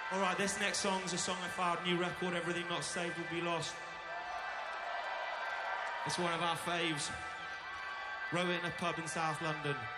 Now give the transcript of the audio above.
Alright, this next song's a song I found, new record, Everything Not Saved Will Be Lost. It's one of our faves. Wrote it in a pub in South London.